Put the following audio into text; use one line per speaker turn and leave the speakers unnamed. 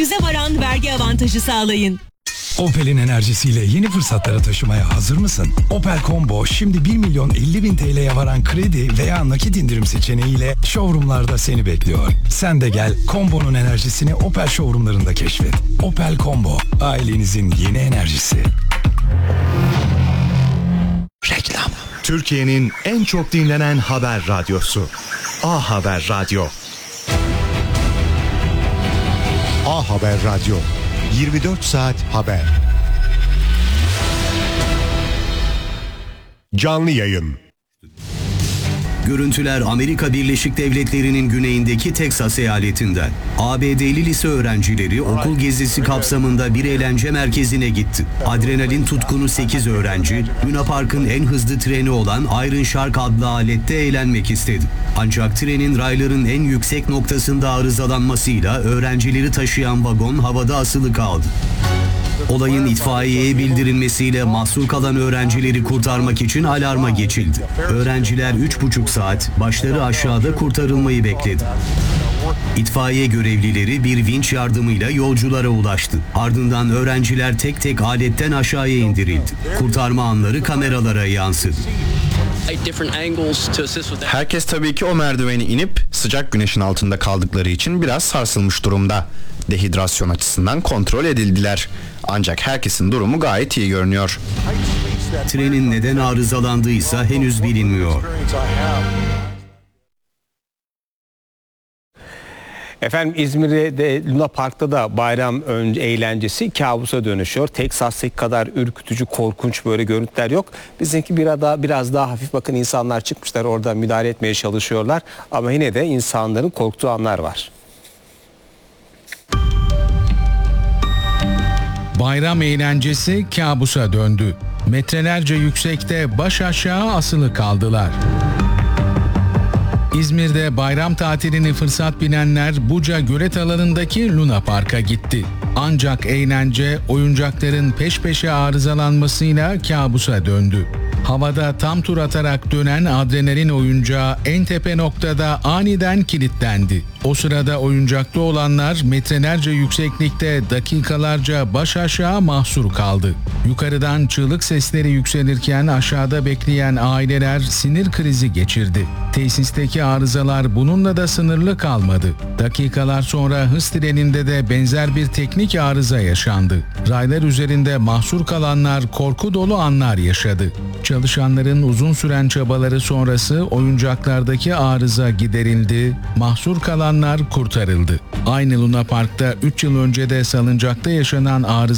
%100'e varan vergi avantajı sağlayın.
Opel'in enerjisiyle yeni fırsatlara taşımaya hazır mısın? Opel Combo şimdi 1 milyon 50 bin TL'ye varan kredi veya nakit indirim seçeneğiyle showroomlarda seni bekliyor. Sen de gel Combo'nun enerjisini Opel showroomlarında keşfet. Opel Combo, ailenizin yeni enerjisi.
Reklam. Türkiye'nin en çok dinlenen haber radyosu. A Haber Radyo. A Haber Radyo. 24 saat haber. Canlı yayın.
Görüntüler Amerika Birleşik Devletleri'nin güneyindeki Teksas eyaletinden. ABD'li lise öğrencileri okul gezisi kapsamında bir eğlence merkezine gitti. Adrenalin tutkunu 8 öğrenci, Luna Park'ın en hızlı treni olan Iron Shark adlı alette eğlenmek istedi. Ancak trenin rayların en yüksek noktasında arızalanmasıyla öğrencileri taşıyan vagon havada asılı kaldı. Olayın itfaiyeye bildirilmesiyle mahsur kalan öğrencileri kurtarmak için alarma geçildi. Öğrenciler 3,5 saat başları aşağıda kurtarılmayı bekledi. İtfaiye görevlileri bir vinç yardımıyla yolculara ulaştı. Ardından öğrenciler tek tek aletten aşağıya indirildi. Kurtarma anları kameralara yansıdı.
Herkes tabii ki o merdiveni inip sıcak güneşin altında kaldıkları için biraz sarsılmış durumda. Dehidrasyon açısından kontrol edildiler. Ancak herkesin durumu gayet iyi görünüyor.
Trenin neden arızalandıysa henüz bilinmiyor.
Efendim İzmir'de de Luna Park'ta da bayram önce eğlencesi kabusa dönüşüyor. Teksas'taki kadar ürkütücü, korkunç böyle görüntüler yok. Bizimki biraz daha hafif. Bakın insanlar çıkmışlar orada müdahale etmeye çalışıyorlar. Ama yine de insanların korktuğu anlar var.
Bayram eğlencesi kabusa döndü. Metrelerce yüksekte baş aşağı asılı kaldılar. İzmir'de bayram tatilini fırsat bilenler Buca gölet alanındaki Luna Park'a gitti. Ancak eğlence oyuncakların peş peşe arızalanmasıyla kabusa döndü. Havada tam tur atarak dönen adrenalin oyuncağı en tepe noktada aniden kilitlendi. O sırada oyuncakta olanlar metrelerce yükseklikte dakikalarca baş aşağı mahsur kaldı. Yukarıdan çığlık sesleri yükselirken aşağıda bekleyen aileler sinir krizi geçirdi. Tesisteki arızalar bununla da sınırlı kalmadı. Dakikalar sonra hız treninde de benzer bir teknik arıza yaşandı. Raylar üzerinde mahsur kalanlar korku dolu anlar yaşadı. Çalışanların uzun süren çabaları sonrası oyuncaklardaki arıza giderildi, mahsur kalanlar kurtarıldı. Aynı Luna Park'ta 3 yıl önce de salıncakta yaşanan arıza